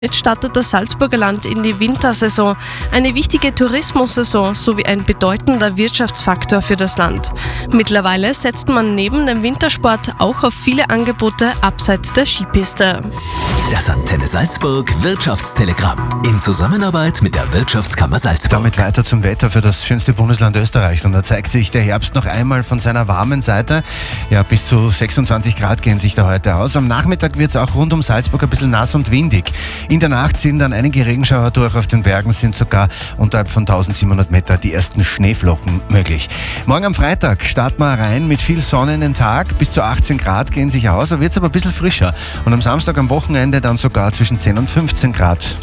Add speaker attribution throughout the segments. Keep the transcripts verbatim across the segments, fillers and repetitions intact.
Speaker 1: Jetzt startet das Salzburger Land in die Wintersaison, eine wichtige Tourismussaison sowie ein bedeutender Wirtschaftsfaktor für das Land. Mittlerweile setzt man neben dem Wintersport auch auf viele Angebote abseits der Skipiste.
Speaker 2: Das Antenne Salzburg Wirtschaftstelegramm in Zusammenarbeit mit der Wirtschaftskammer Salzburg.
Speaker 3: Damit weiter zum Wetter für das schönste Bundesland Österreichs. Und da zeigt sich der Herbst noch einmal von seiner warmen Seite. Ja, bis zu sechsundzwanzig Grad gehen sich da heute aus. Am Nachmittag wird es auch rund um Salzburg ein bisschen nass und windig. In der Nacht ziehen dann einige Regenschauer durch. Auf den Bergen sind sogar unterhalb von eintausendsiebenhundert Meter die ersten Schneeflocken möglich. Morgen am Freitag starten wir rein mit viel Sonne in den Tag. Bis zu achtzehn Grad gehen sich aus. Da wird es aber ein bisschen frischer. Und am Samstag am Wochenende dann sogar zwischen zehn und fünfzehn Grad.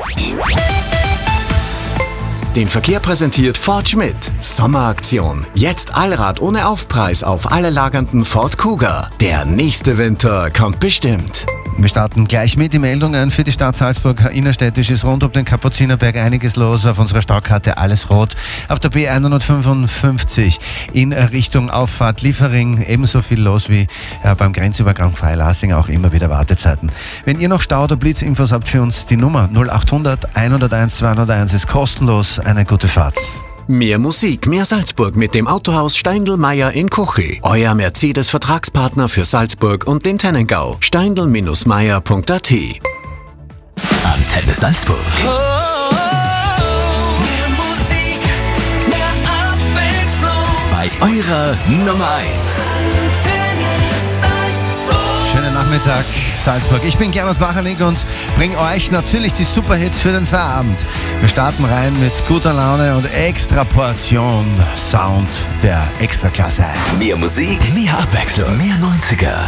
Speaker 4: Den Verkehr präsentiert Ford Schmidt. Sommeraktion. Jetzt Allrad ohne Aufpreis auf alle lagernden Ford Kuga. Der nächste Winter kommt bestimmt.
Speaker 3: Wir starten gleich mit die Meldungen für die Stadt Salzburg. Innerstädtisch ist rund um den Kapuzinerberg einiges los. Auf unserer Staukarte alles rot. Auf der B hundertfünfundfünfzig in Richtung Auffahrt Liefering ebenso viel los wie ja, beim Grenzübergang Freilassing, auch immer wieder Wartezeiten. Wenn ihr noch Stau- oder Blitzinfos habt für uns, die Nummer null achthundert einhunderteins zweihunderteins ist kostenlos. Eine gute Fahrt.
Speaker 4: Mehr Musik, mehr Salzburg mit dem Autohaus Steindl-Meyer in Kochi. Euer Mercedes-Vertragspartner für Salzburg und den Tennengau. steindl Meyer punkt a t.
Speaker 2: Antenne Salzburg.
Speaker 5: Mehr Musik, mehr Abwechslung.
Speaker 2: Bei eurer Nummer eins.
Speaker 3: Schönen Nachmittag, Salzburg. Ich bin Gernot Bachanik und bringe euch natürlich die Superhits für den Feierabend. Wir starten rein mit guter Laune und extra Portion Sound der Extraklasse.
Speaker 2: Mehr Musik, mehr Abwechslung, mehr neunziger.